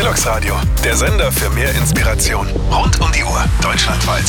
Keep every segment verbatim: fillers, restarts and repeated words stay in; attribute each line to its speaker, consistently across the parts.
Speaker 1: Deluxe Radio, der Sender für mehr Inspiration. Rund um die Uhr, deutschlandweit.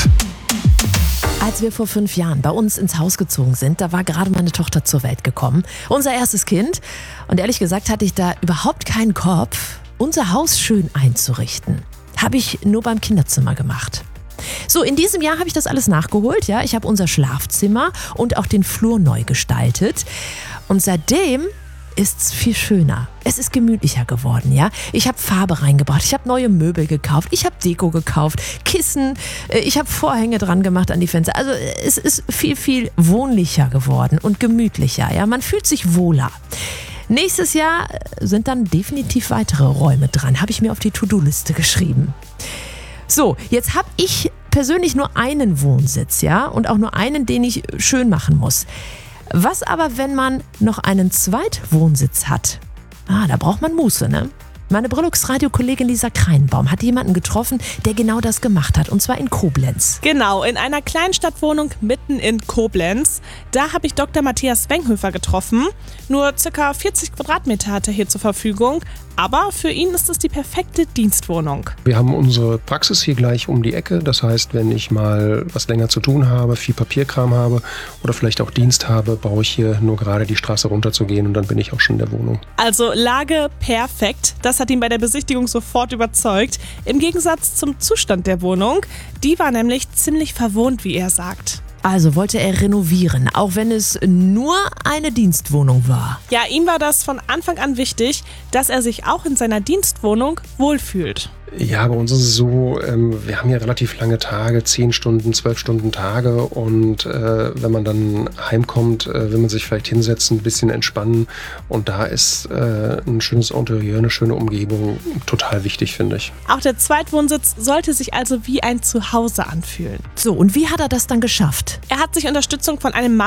Speaker 2: Als wir vor fünf Jahren bei uns ins Haus gezogen sind, da war gerade meine Tochter zur Welt gekommen. Unser erstes Kind. Und ehrlich gesagt hatte ich da überhaupt keinen Kopf, unser Haus schön einzurichten. Habe ich nur beim Kinderzimmer gemacht. So, in diesem Jahr habe ich das alles nachgeholt. Ja, ich habe unser Schlafzimmer und auch den Flur neu gestaltet. Und seitdem ist es viel schöner. Es ist gemütlicher geworden, ja. Ich habe Farbe reingebracht, ich habe neue Möbel gekauft, ich habe Deko gekauft, Kissen, ich habe Vorhänge dran gemacht an die Fenster. Also es ist viel, viel wohnlicher geworden und gemütlicher, ja. Man fühlt sich wohler. Nächstes Jahr sind dann definitiv weitere Räume dran, habe ich mir auf die To-Do-Liste geschrieben. So, jetzt habe ich persönlich nur einen Wohnsitz, ja, und auch nur einen, den ich schön machen muss. Was aber, wenn man noch einen Zweitwohnsitz hat? Ah, da braucht man Muße, ne? Meine Deluxe-Radio-Kollegin Lisa Kreinbaum hat jemanden getroffen, der genau das gemacht hat, und zwar in Koblenz.
Speaker 3: Genau, in einer Kleinstadtwohnung mitten in Koblenz. Da habe ich Doktor Matthias Wenghöfer getroffen. Nur ca. vierzig Quadratmeter hat er hier zur Verfügung. Aber für ihn ist es die perfekte Dienstwohnung.
Speaker 4: Wir haben unsere Praxis hier gleich um die Ecke. Das heißt, wenn ich mal was länger zu tun habe, viel Papierkram habe oder vielleicht auch Dienst habe, brauche ich hier nur gerade die Straße runter zu gehen und dann bin ich auch schon in der Wohnung.
Speaker 3: Also Lage perfekt. Das hat ihn bei der Besichtigung sofort überzeugt. Im Gegensatz zum Zustand der Wohnung. Die war nämlich ziemlich verwohnt, wie er sagt.
Speaker 2: Also wollte er renovieren, auch wenn es nur eine Dienstwohnung war.
Speaker 3: Ja, ihm war das von Anfang an wichtig, dass er sich auch in seiner Dienstwohnung wohlfühlt.
Speaker 4: Ja, bei uns ist es so, ähm, wir haben ja relativ lange Tage, zehn Stunden, zwölf Stunden Tage und äh, wenn man dann heimkommt, äh, will man sich vielleicht hinsetzen, ein bisschen entspannen und da ist äh, ein schönes Interieur, eine schöne Umgebung total wichtig, finde ich.
Speaker 3: Auch der Zweitwohnsitz sollte sich also wie ein Zuhause anfühlen.
Speaker 2: So, und wie hat er das dann geschafft?
Speaker 3: Er hat sich Unterstützung von einem